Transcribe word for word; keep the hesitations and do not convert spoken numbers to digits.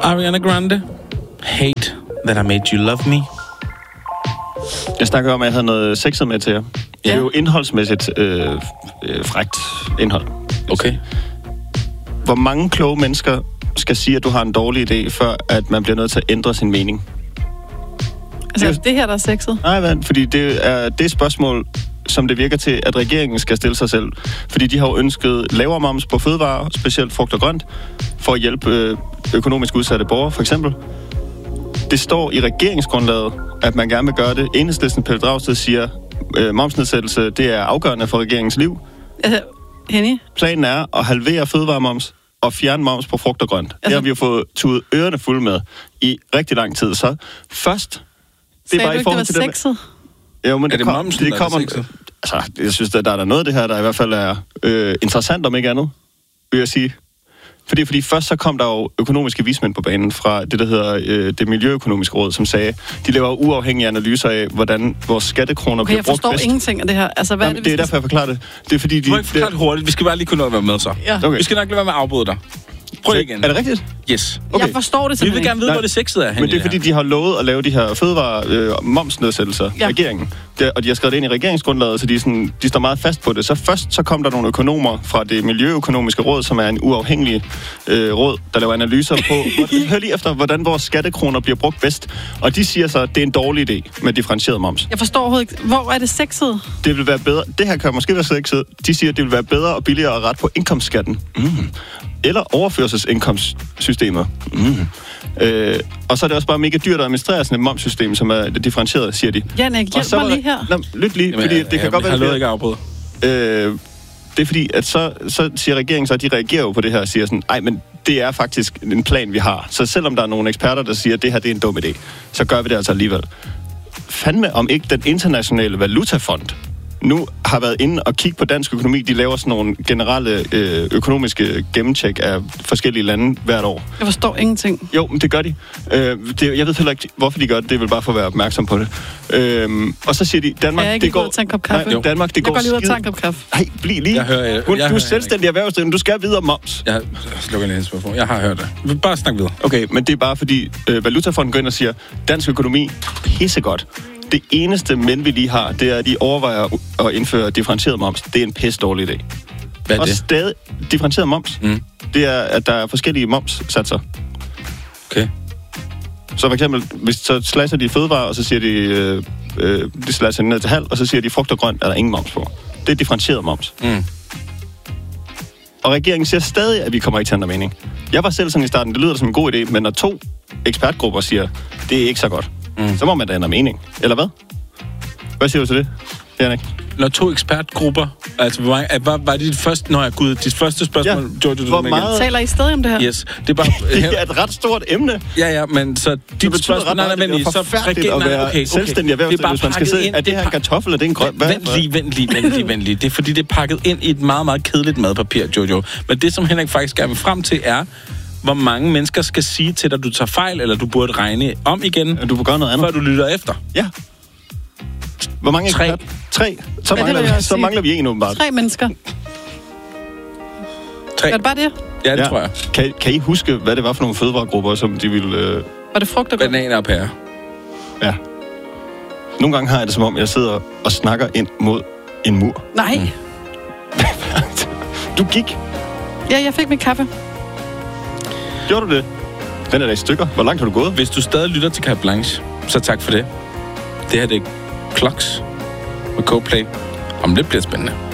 Ariana Grande. Hate that I made you love me. Jeg snakker om, at jeg havde noget sexet med til jer. Det er jo indholdsmæssigt øh, øh, frækt indhold. Okay. Hvor mange kloge mennesker skal sige, at du har en dårlig idé, før at man bliver nødt til at ændre sin mening? Altså, det, det her, der er sexet? Nej, hvad? Fordi det er det spørgsmål, som det virker til, at regeringen skal stille sig selv. Fordi de har jo ønsket lavere moms på fødevarer, specielt frugt og grønt, for at hjælpe øh, økonomisk udsatte borgere, for eksempel. Det står i regeringsgrundlaget, at man gerne vil gøre det. Enhedslisten Pelle Dragsted siger, øh, momsnedsættelse, det er afgørende for regeringens liv. Altså, Henny? Planen er at halvere fødevaremoms og fjerne moms på frugt og grønt. Altså, det har vi jo fået tudet ørerne fulde med i rigtig lang tid. Så først... Det er bare i forhold til det. Sexet? Jo, men er det, det kom, momsen, det kommer... Altså, jeg synes, at der er der noget af det her, der i hvert fald er øh, interessant, om ikke andet, vil jeg sige. Fordi, fordi først så kom der jo økonomiske vismænd på banen fra det, der hedder øh, det Miljøøkonomiske Råd, som sagde, de laver uafhængige analyser af, hvordan vores skattekroner okay, bliver brugt bedst. jeg forstår ingenting af det her. Altså, hvad Jamen, er det, det er derfor, jeg forklarer det. Det er fordi, de... Du må ikke forklare det hurtigt. Vi skal bare lige kunne nå at være med, så. Ja. Okay. Vi skal nok lade være med at afbryde dig. Prøv igen. Er det rigtigt? Yes. Okay. Jeg forstår det Vi vil simpelthen gerne vide, hvor det sexet er. Men det er fordi, de har lovet at lave de her fødevare øh, momsnedsættelser, ja. regeringen. Det, og de har skrevet det ind i regeringsgrundlaget, så de, sådan, de står meget fast på det. Så først så kom der nogle økonomer fra det Miljøøkonomiske Råd, som er en uafhængig øh, råd, der laver analyser på, hvor, hør lige efter, hvordan vores skattekroner bliver brugt bedst. Og de siger så, at det er en dårlig idé med differentieret moms. Jeg forstår overhovedet ikke. Hvor er det sexet? Det vil være bedre. Det her kan måske være sexet. De siger, at det vil være bedre og billigere at rette på indkomstskatten. Mm. Eller overførselsindkomstsystemet. Mm. Øh, og så er det også bare mega dyrt at administrere sådan et momssystem, som er differentieret, siger de. Janik, hjælp mig lige her. Nå, lyt lige, fordi det kan jeg, godt være... Jeg har lovet ikke afbryde. Øh, det er fordi, at så, så siger regeringen så, at de reagerer jo på det her og siger sådan, ej, men det er faktisk en plan, vi har. Så selvom der er nogle eksperter, der siger, at det her det er en dum idé, så gør vi det altså alligevel. Fandme om ikke den internationale valutafond nu har været inde og kigge på dansk økonomi. De laver sådan nogle generelle øh, økonomiske gennemtjek af forskellige lande hvert år. Jeg forstår ingenting. Jo, men det gør de. Øh, det, jeg ved heller ikke, hvorfor de gør det. Det er vel bare for at være opmærksom på det. Øh, og så siger de, Danmark, det går... det går... Nej, Danmark, det jeg går går lige ud og skide... tager en kop kaffe. Nej, bliv lige. Jeg hører, jeg, Hun, jeg du er hører, selvstændig erhvervsdrivende. Du skal vide om moms. Jeg slukker lige hendes mikrofon. Jeg har hørt det. Bare snak videre. Okay, men det er bare fordi øh, Valutafonden går ind og siger, dansk økonomi, pissegodt. Det eneste men, vi lige har, det er, at de overvejer at indføre differentieret moms. Det er en pisse dårlig idé. Hvad er og det? stadig differentieret moms, mm. det er, at der er forskellige momssatser. Okay. Så for eksempel, hvis så slasser de fødevarer, og så siger de, øh, øh, de slasser ned til halv, og så siger de, frugt og grønt er der ingen moms på. Det er differentieret moms. Mm. Og regeringen siger stadig, at vi kommer ikke til at ændre mening. Jeg var selv sådan i starten, det lyder som en god idé, men når to ekspertgrupper siger, det er ikke så godt, mm. så må man da ændre mening. Eller hvad? Hvad siger du til det, Janik? Når to ekspertgrupper, altså var, var, var det dit første, nå ja, gud, dit første spørgsmål, ja. Jojo, Hvor meget taler I stadig om det her? Yes, det er bare... det er et ret stort emne. Ja, ja, men så dit spørgsmål, nej, nej, vent lige, så forfærdeligt at være okay, okay. selvstændig erhvervsdrivende, hvis man skal se, er det her en kartoffel, eller det er en grøn? Vent lige, vent lige, vent lige, vent lige. Det er fordi, det er pakket ind i et meget, meget kedeligt madpapir, Jojo. Men det, som Henrik faktisk gerne vil frem til, er, hvor mange mennesker skal sige til dig, du tager fejl, eller du burde regne om igen, du burde gøre noget andet, før du lytter efter. Ja. Hvor mange Tre. Ekspert? Tre. Så, ja, mangler, vi, så mangler vi en åbenbart. Tre mennesker. Tre. Var det bare det? Ja, det ja. tror jeg. Kan, kan I huske, hvad det var for nogle fødevaregrupper, som de ville... Øh... Var det frugt og grønt? Bananer og pærer. Ja. Nogle gange har jeg det som om, jeg sidder og snakker ind mod en mur. Nej. Mm. Du gik. Ja, jeg fik min kaffe. Gjorde du det? Den er da i stykker. Hvor langt har du gået? Hvis du stadig lytter til Carte Blanche, så tak for det. Det her det er Clocks med Coldplay. Om lidt bliver spændende.